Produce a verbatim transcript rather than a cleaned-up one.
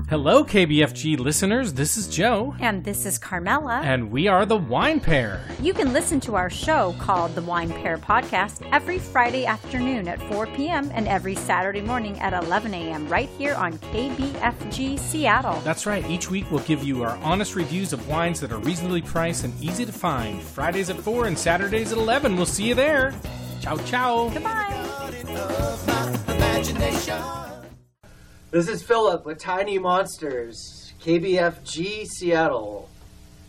Hello, K B F G listeners. This is Joe. And this is Carmela. And we are the Wine Pair. You can listen to our show called The Wine Pair Podcast every Friday afternoon at four p.m. and every Saturday morning at eleven a.m. right here on K B F G Seattle. That's right. Each week we'll give you our honest reviews of wines that are reasonably priced and easy to find. Fridays at four and Saturdays at eleven. We'll see you there. Ciao, ciao. Goodbye. This is Philip with Tiny Monsters, K B F G Seattle.